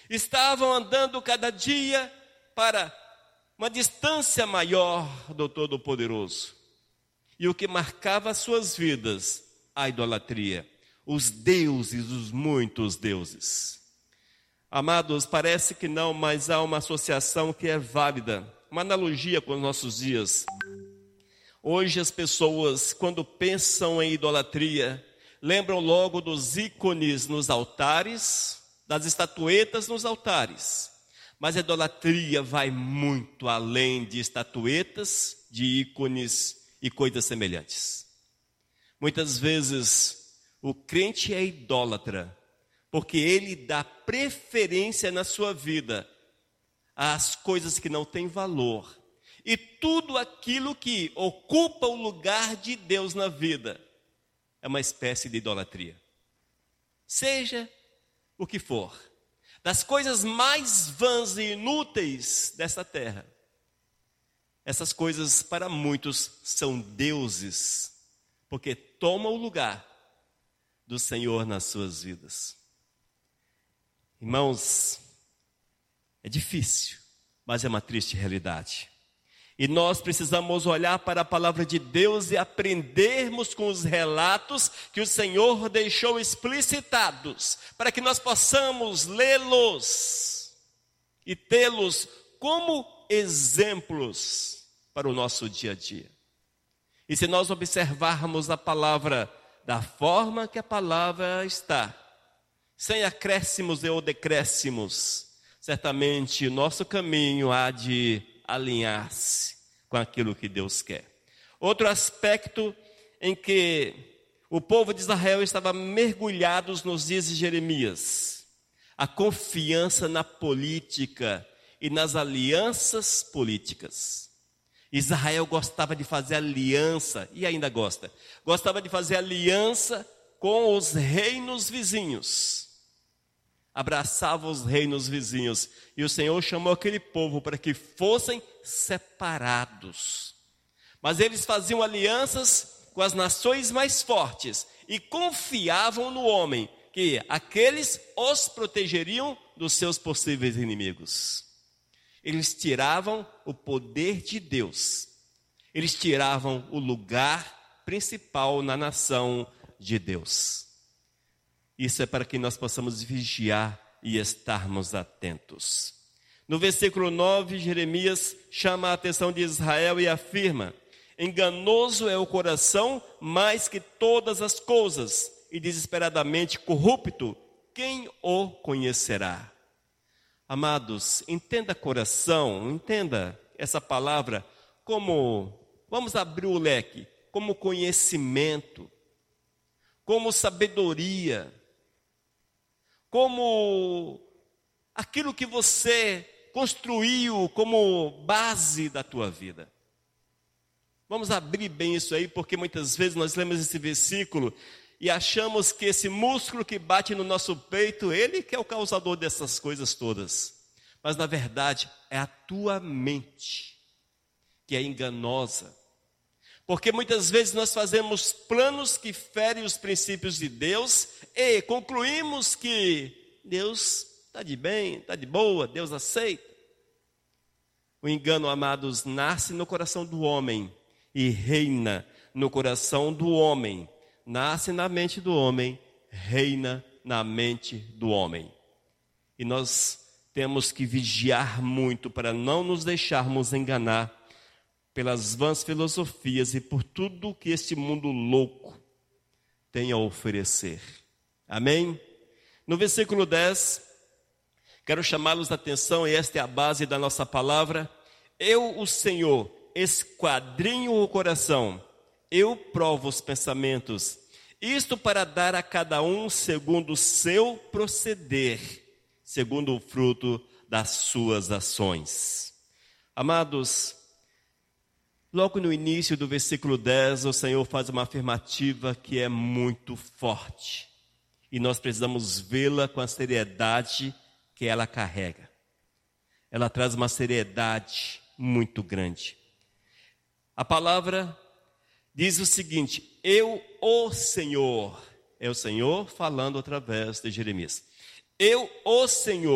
Estavam andando cada dia para uma distância maior do Todo-Poderoso. E o que marcava as suas vidas? A idolatria. Os deuses, os muitos deuses. Amados, parece que não, mas há uma associação que é válida. Uma analogia com os nossos dias. Hoje as pessoas, quando pensam em idolatria, lembram logo dos ícones nos altares, das estatuetas nos altares. Mas a idolatria vai muito além de estatuetas, de ícones e coisas semelhantes. Muitas vezes o crente é idólatra, porque ele dá preferência na sua vida às coisas que não têm valor. E tudo aquilo que ocupa o lugar de Deus na vida é uma espécie de idolatria. Seja o que for, das coisas mais vãs e inúteis dessa terra. Essas coisas para muitos são deuses, porque tomam o lugar do Senhor nas suas vidas. Irmãos, é difícil, mas é uma triste realidade. E nós precisamos olhar para a palavra de Deus e aprendermos com os relatos que o Senhor deixou explicitados, para que nós possamos lê-los e tê-los como exemplos para o nosso dia a dia. E se nós observarmos a palavra da forma que a palavra está, sem acréscimos ou decréscimos, certamente o nosso caminho há de alinhar-se com aquilo que Deus quer. Outro aspecto em que o povo de Israel estava mergulhados nos dias de Jeremias, a confiança na política e nas alianças políticas. Israel gostava de fazer aliança, e ainda gostava de fazer aliança com os reinos vizinhos. Abraçava os reinos vizinhos, e o Senhor chamou aquele povo para que fossem separados. Mas eles faziam alianças com as nações mais fortes e confiavam no homem, que aqueles os protegeriam dos seus possíveis inimigos. Eles tiravam o poder de Deus, eles tiravam o lugar principal na nação de Deus. Isso é para que nós possamos vigiar e estarmos atentos. No versículo 9, Jeremias chama a atenção de Israel e afirma: enganoso é o coração mais que todas as coisas, e desesperadamente corrupto, quem o conhecerá? Amados, entenda coração, entenda essa palavra como, vamos abrir o leque, como conhecimento, como sabedoria, como aquilo que você construiu como base da tua vida. Vamos abrir bem isso aí, porque muitas vezes nós lemos esse versículo e achamos que esse músculo que bate no nosso peito, ele que é o causador dessas coisas todas. Mas na verdade é a tua mente que é enganosa. Porque muitas vezes nós fazemos planos que ferem os princípios de Deus e concluímos que Deus está de bem, está de boa, Deus aceita. O engano, amados, nasce no coração do homem e reina no coração do homem. Nasce na mente do homem, reina na mente do homem. E nós temos que vigiar muito para não nos deixarmos enganar pelas vãs filosofias e por tudo que este mundo louco tem a oferecer. Amém? No versículo 10, quero chamá-los a atenção, e esta é a base da nossa palavra. Eu, o Senhor, esquadrinho o coração, eu provo os pensamentos, isto para dar a cada um segundo o seu proceder, segundo o fruto das suas ações. Amados, logo no início do versículo 10, o Senhor faz uma afirmativa que é muito forte. E nós precisamos vê-la com a seriedade que ela carrega. Ela traz uma seriedade muito grande. A palavra diz o seguinte: eu, o Senhor, é o Senhor falando através de Jeremias. Eu, o Senhor,